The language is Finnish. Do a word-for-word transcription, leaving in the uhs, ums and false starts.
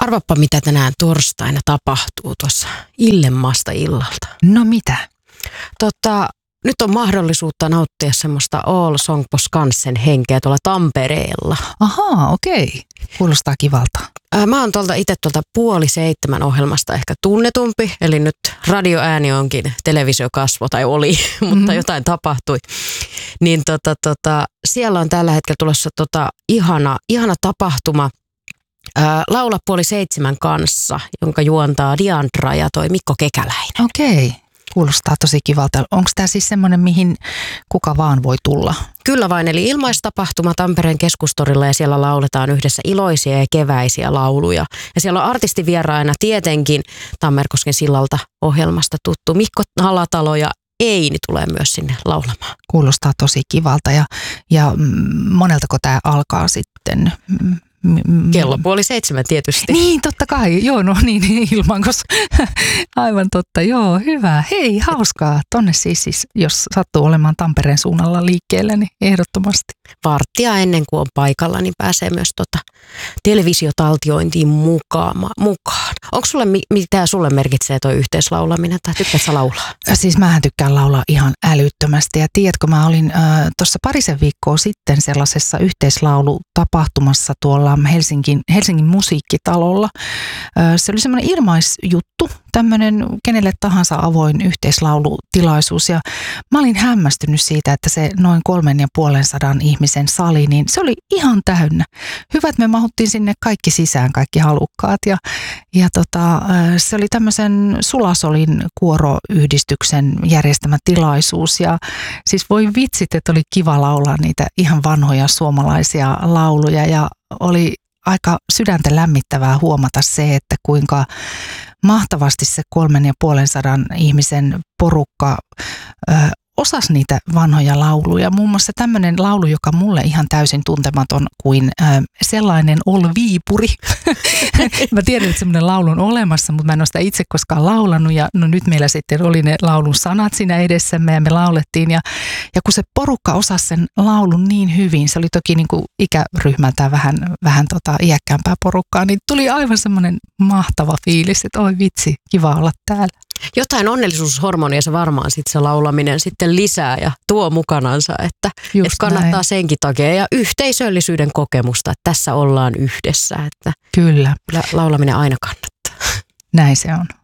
Arvappa, mitä tänään torstaina tapahtuu tuossa Illenmaasta illalta. No mitä? Tota, nyt on mahdollisuutta nauttia semmoista All Song på Skansen henkeä tuolla Tampereella. Ahaa, okei. Kuulostaa kivalta. Ää, mä oon tuolta itse tuolta puoli seitsemän ohjelmasta ehkä tunnetumpi, eli nyt radioääni onkin televisiokasvo, tai oli, mutta mm-hmm. jotain tapahtui. Niin tota, tota, siellä on tällä hetkellä tulossa tota ihana, ihana tapahtuma, ää, Laula puoli seitsemän kanssa, jonka juontaa Diandra ja toi Mikko Kekäläinen. Okei. Kuulostaa tosi kivalta. Onko tämä siis semmoinen, mihin kuka vaan voi tulla? Kyllä vain, eli ilmaistapahtuma Tampereen keskustorilla ja siellä lauletaan yhdessä iloisia ja keväisiä lauluja. Ja siellä on artistivieraina tietenkin Tammerkosken sillalta ohjelmasta tuttu Mikko Alatalo ja Eini tulee myös sinne laulamaan. Kuulostaa tosi kivalta ja, ja moneltako tämä alkaa sitten? Kello puoli seitsemän tietysti. Niin, totta kai. Joo, no niin, niin ilman, koska aivan totta. Joo, hyvä. Hei, hauskaa. Tonne siis, siis, jos sattuu olemaan Tampereen suunnalla liikkeellä, niin ehdottomasti. Varttia ennen kuin on paikalla, niin pääsee myös tota televisiotaltiointiin mukaan. mukaan. Onko sulle, mitä sulle merkitsee toi yhteislaulaminen, tai tykkäät sä laulaa? Siis mähän tykkään laulaa ihan älyttömästi. Ja tiedätkö, mä olin äh, tuossa parisen viikkoa sitten sellaisessa yhteislaulutapahtumassa tuolla Helsingin, Helsingin musiikkitalolla. Äh, se oli semmoinen ilmaisjuttu, tämmöinen kenelle tahansa avoin yhteislaulutilaisuus. Ja mä olin hämmästynyt siitä, että se noin kolmen ja puolen sadan ihmisen sali, niin se oli ihan täynnä. Hyvä, että me mahuttiin sinne kaikki sisään, kaikki halukkaat. Ja, ja tota, se oli tämmöisen Sulasolin kuoroyhdistyksen järjestämä tilaisuus. Ja siis voi vitsit, että oli kiva laulaa niitä ihan vanhoja suomalaisia lauluja. Ja oli aika sydäntä lämmittävää huomata se, että kuinka mahtavasti se kolmen ja puolen sadan ihmisen porukka ö, osasi niitä vanhoja lauluja. Muun muassa tämmöinen laulu, joka mulle ihan täysin tuntematon kuin ö, sellainen ol Viipuri. Mä tiedän, että semmoinen laulu on olemassa, mutta mä en ole sitä itse koskaan laulanut. Ja no nyt meillä sitten oli ne laulun sanat siinä edessämme ja me laulettiin. Ja, ja kun se porukka osasi sen laulun niin hyvin, se oli toki niin kuin ikäryhmältään vähän, vähän tota iäkkäämpää porukkaa, niin tuli aivan semmoinen mahtava fiilis, että oi vitsi, kiva olla täällä. Jotain onnellisuushormonia se varmaan sitten se laulaminen sitten lisää ja tuo mukanansa, että, että kannattaa näin. Senkin takia ja yhteisöllisyyden kokemusta, että tässä ollaan yhdessä, että kyllä laulaminen aina kannattaa. Näin se on.